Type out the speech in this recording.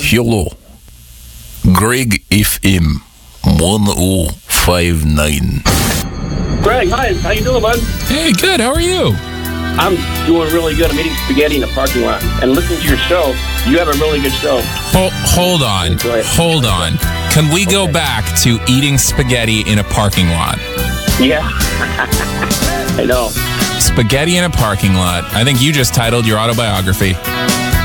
Hello. Greg FM 1059. Greg, hi. How you doing, bud? Hey, good. How are you? I'm doing really good. I'm eating spaghetti in the parking lot and listening to your show. You have a really good show. Hold on. Hold on. Can we go back to eating spaghetti in a parking lot? Yeah. I know. Spaghetti in a parking lot. I think you just titled your autobiography.